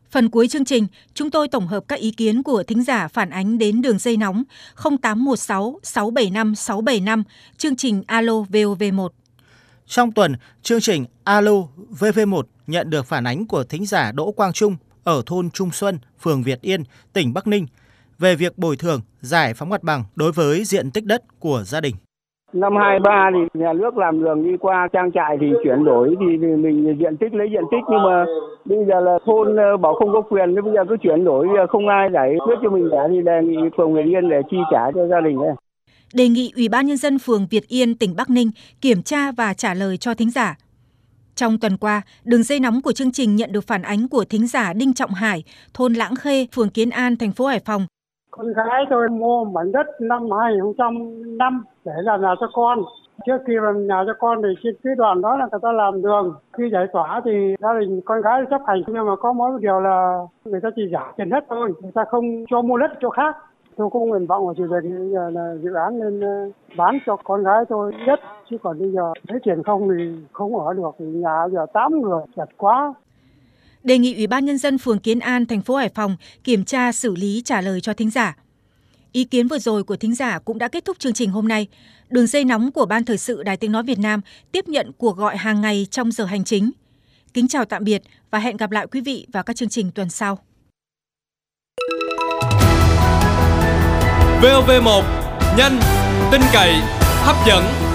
Phần cuối chương trình, chúng tôi tổng hợp các ý kiến của thính giả phản ánh đến đường dây nóng 0816 675 675, chương trình Alo VOV1. Trong tuần, chương trình Alo VV1 nhận được phản ánh của thính giả Đỗ Quang Trung ở thôn Trung Xuân, phường Việt Yên, tỉnh Bắc Ninh về việc bồi thường, giải phóng mặt bằng đối với diện tích đất của gia đình. Năm 23 thì nhà nước làm đường đi qua trang trại thì chuyển đổi thì mình lấy diện tích, nhưng mà bây giờ là thôn bảo không có quyền, bây giờ cứ chuyển đổi, không ai giải quyết cho mình cả, thì đề nghị phường Việt Yên để chi trả cho gia đình đấy. Đề nghị Ủy ban Nhân dân phường Việt Yên, tỉnh Bắc Ninh kiểm tra và trả lời cho thính giả. Trong tuần qua, đường dây nóng của chương trình nhận được phản ánh của thính giả Đinh Trọng Hải, thôn Lãng Khê, phường Kiến An, thành phố Hải Phòng. Con gái tôi mua mảnh đất năm 2005 để làm nhà cho con. Trước khi làm nhà cho con thì trên cái đoạn đó là người ta làm đường. Khi giải tỏa thì gia đình con gái chấp hành, nhưng mà có mỗi một điều là người ta chỉ trả tiền đất thôi, người ta không cho mua đất chỗ khác. Tôi cũng nguyện vọng của chủ tịch bây giờ là dự án nên bán cho con gái tôi đất, chứ còn bây giờ lấy tiền không thì không ở được, thì nhà giờ 8 người chật quá. Đề nghị Ủy ban Nhân dân phường Kiến An, thành phố Hải Phòng kiểm tra, xử lý, trả lời cho thính giả. Ý kiến vừa rồi của thính giả cũng đã kết thúc chương trình hôm nay. Đường dây nóng của Ban Thời sự Đài Tiếng Nói Việt Nam tiếp nhận cuộc gọi hàng ngày trong giờ hành chính. Kính chào tạm biệt và hẹn gặp lại quý vị vào các chương trình tuần sau. VOV1, nhanh, tin cậy, hấp dẫn.